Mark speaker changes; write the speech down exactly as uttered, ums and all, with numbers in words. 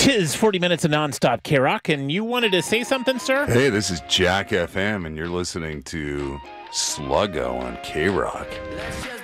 Speaker 1: Tis forty minutes of nonstop K-Rock, and you wanted to say something, sir?
Speaker 2: Hey, this is Jack F M, and you're listening to Sluggo on K-Rock.